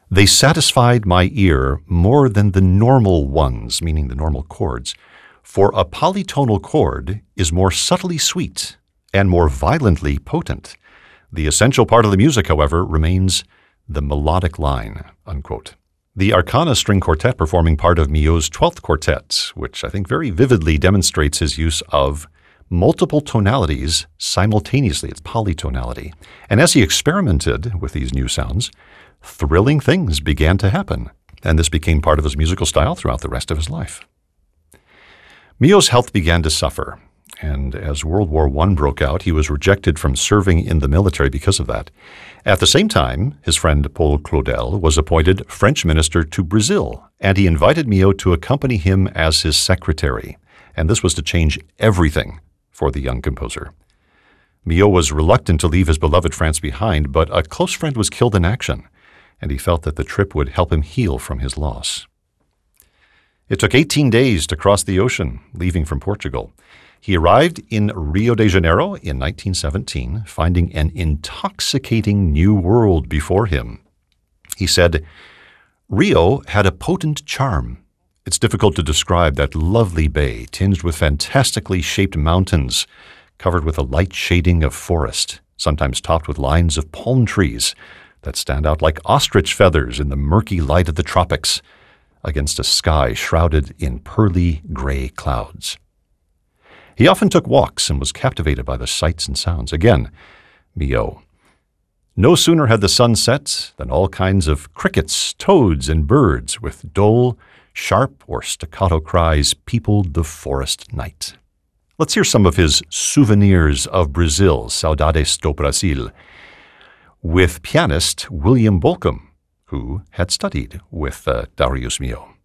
They satisfied my ear more than the normal ones, meaning the normal chords, for a polytonal chord is more subtly sweet and more violently potent. The essential part of the music, however, remains the melodic line," unquote. The Arcana String Quartet performing part of Milhaud's 12th Quartet, which I think very vividly demonstrates his use of multiple tonalities simultaneously. It's polytonality. And as he experimented with these new sounds, thrilling things began to happen, and this became part of his musical style throughout the rest of his life. Milhaud's health began to suffer, and as World War I broke out, he was rejected from serving in the military because of that. At the same time, his friend Paul Claudel was appointed French minister to Brazil, and he invited Milhaud to accompany him as his secretary, and this was to change everything for the young composer. Milhaud was reluctant to leave his beloved France behind, but a close friend was killed in action, and he felt that the trip would help him heal from his loss. It took 18 days to cross the ocean, leaving from Portugal. He arrived in Rio de Janeiro in 1917, finding an intoxicating new world before him. He said, "Rio had a potent charm. It's difficult to describe that lovely bay, tinged with fantastically shaped mountains, covered with a light shading of forest, sometimes topped with lines of palm trees that stand out like ostrich feathers in the murky light of the tropics, against a sky shrouded in pearly gray clouds." He often took walks and was captivated by the sights and sounds. Again, Milhaud. "No sooner had the sun set than all kinds of crickets, toads, and birds with dull, sharp, or staccato cries peopled the forest night." Let's hear some of his souvenirs of Brazil, Saudades do Brasil, with pianist William Bolcom, who had studied with Darius Milhaud.